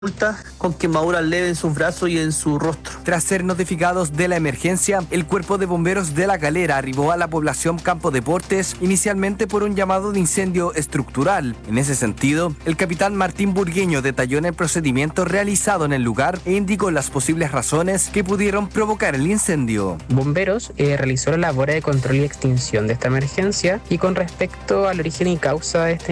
con quemaduras leves en sus brazos y en su rostro. Tras ser notificados de la emergencia, el Cuerpo de Bomberos de La Calera arribó a la población Campo Deportes inicialmente por un llamado de incendio estructural. En ese sentido, el capitán Martín Burgueño detalló en el procedimiento realizado en el lugar e indicó las posibles razones que pudieron provocar el incendio. Bomberos realizó la labor de control y extinción de esta emergencia, y con respecto al origen y causa de este